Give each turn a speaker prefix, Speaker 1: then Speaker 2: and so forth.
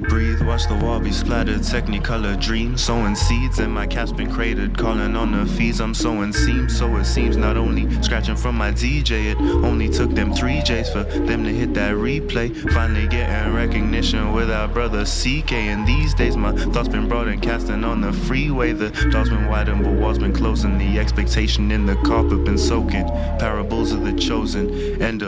Speaker 1: breathe, watch the wall be splattered, technicolor dreams, sowing seeds and my cap's been cratered, calling on the fees, I'm sowing seams, so it seems not only scratching from my DJ, it only took them 3 J's for them to hit that replay, finally getting recognition with our brother CK, and these days my thoughts been brought and casting on the freeway, the doors been widened but walls been closing, the expectation in the carpet been soaking, parables of the chosen, end of